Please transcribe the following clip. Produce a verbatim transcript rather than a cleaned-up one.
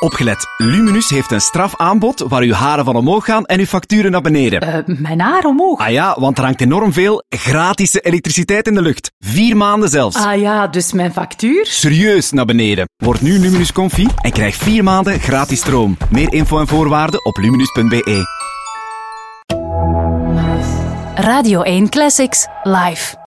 Opgelet. Luminus heeft een strafaanbod waar uw haren van omhoog gaan en uw facturen naar beneden. Uh, mijn haar omhoog? Ah ja, want er hangt enorm veel gratis elektriciteit in de lucht. Vier maanden zelfs. Ah ja, dus mijn factuur? Serieus naar beneden. Word nu Luminus Comfy en krijg vier maanden gratis stroom. Meer info en voorwaarden op luminus punt b e. Radio één Classics, live.